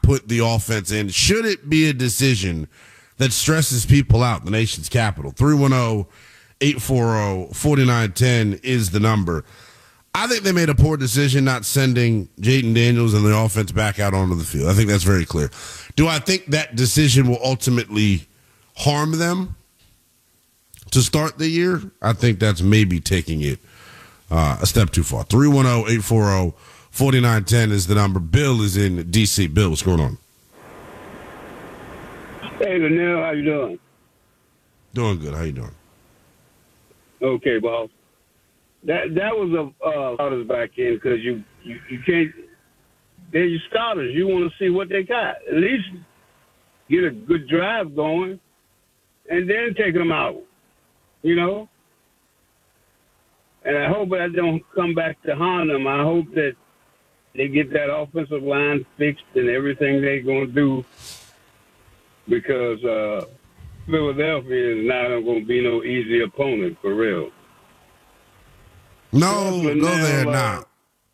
put the offense in? Should it be a decision that stresses people out, the nation's capital? 310-840-4910 is the number. I think they made a poor decision not sending Jayden Daniels and the offense back out onto the field. I think that's very clear. Do I think that decision will ultimately harm them to start the year? I think that's maybe taking it a step too far. 310-840-4910 is the number. Bill is in D.C. Bill, what's going on? Hey, Linnell, how you doing? Doing good. How you doing? Okay, boss. That was a starters back in because you can't. They're your starters. You want to see what they got. At least get a good drive going, and then take them out. You know. And I hope that don't come back to haunt them. I hope that they get that offensive line fixed and everything they're going to do, because Philadelphia is not going to be no easy opponent for real. No, they're not.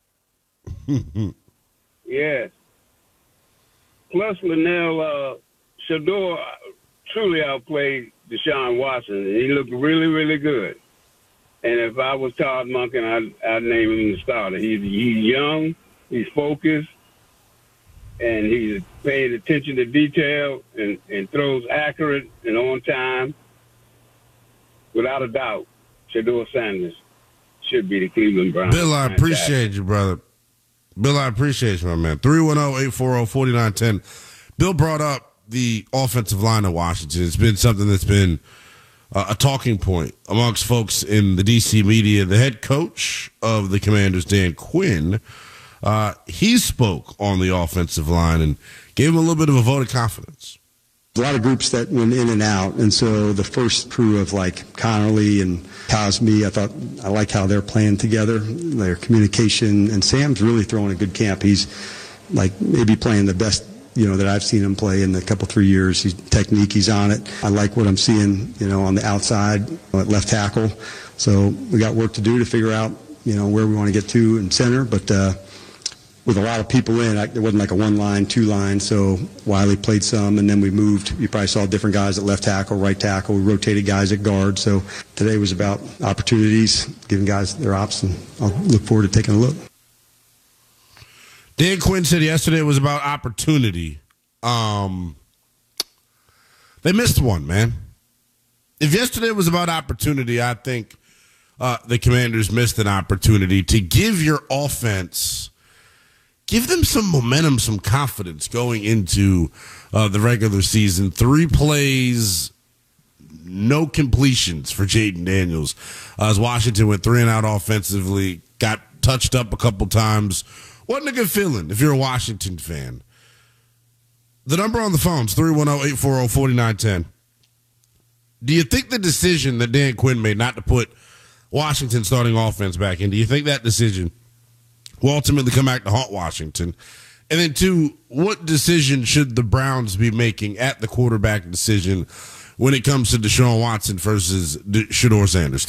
Yes. Plus, Linnell, Shedeur truly outplayed Deshaun Watson. He looked really, really good. And if I was Todd Monken, I'd name him the starter. He's young, he's focused, and he's paying attention to detail and throws accurate and on time. Without a doubt, Shedeur Sanders should be the Cleveland Browns. Bill, I appreciate you, brother. Bill, I appreciate you, my man. 310-840-4910. Bill brought up the offensive line of Washington. It's been something that's been a talking point amongst folks in the D.C. media. The head coach of the Commanders, Dan Quinn, he spoke on the offensive line and gave him a little bit of a vote of confidence. A lot of groups that went in and out, and so the first crew of like Connerly and Cosme, I like how they're playing together, their communication, and Sam's really throwing a good camp. He's like maybe playing the best, that I've seen him play in the couple 3 years. He's technique, he's on it. I like what I'm seeing, on the outside at left tackle. So we got work to do to figure out, where we want to get to in center, but with a lot of people in, it wasn't like a one-line, two-line, so Wiley played some, and then we moved. You probably saw different guys at left tackle, right tackle. We rotated guys at guard. So today was about opportunities, giving guys their ops, and I'll look forward to taking a look. Dan Quinn said yesterday it was about opportunity. They missed one, man. If yesterday was about opportunity, I think the Commanders missed an opportunity to give your offense – give them some momentum, some confidence going into the regular season. 3 plays, no completions for Jayden Daniels. As Washington went 3 and out offensively, got touched up a couple times. Wasn't a good feeling if you're a Washington fan. The number on the phone is 310-840-4910. Do you think the decision that Dan Quinn made not to put Washington starting offense back in, do you think that decision will ultimately come back to haunt Washington? And then 2, what decision should the Browns be making at the quarterback decision when it comes to Deshaun Watson versus Shedeur Sanders?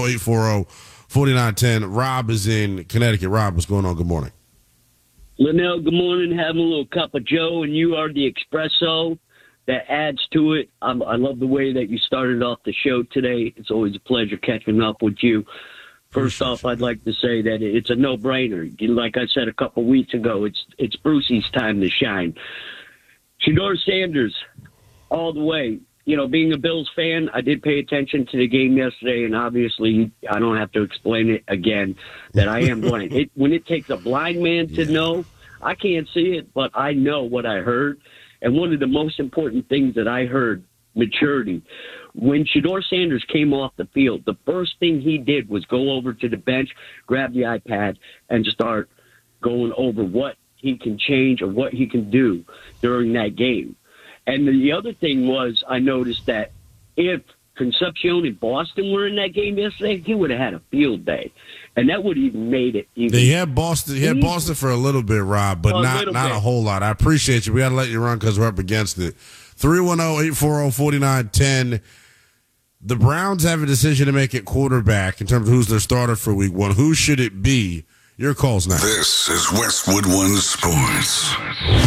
310-840-4910. Rob is in Connecticut. Rob, what's going on? Good morning. Linnell, good morning. Having a little cup of Joe, and you are the espresso that adds to it. I love the way that you started off the show today. It's always a pleasure catching up with you. First off, I'd like to say that it's a no-brainer. Like I said a couple weeks ago, it's Brucey's time to shine. Shedeur Sanders, all the way. Being a Bills fan, I did pay attention to the game yesterday, and obviously I don't have to explain it again that I am blind. When it takes a blind man to know, I can't see it, but I know what I heard. And one of the most important things that I heard, maturity. When Shedeur Sanders came off the field, the first thing he did was go over to the bench, grab the iPad, and start going over what he can change or what he can do during that game. And the other thing was, I noticed that if Concepcion and Boston were in that game yesterday, he would have had a field day. And that would have even made it even. He had Boston for a little bit, Rob, but not a whole lot. I appreciate you. We got to let you run because we're up against it. 310-840-4910. The Browns have a decision to make at quarterback in terms of who's their starter for week 1. Who should it be? Your call's now. This is Westwood One Sports.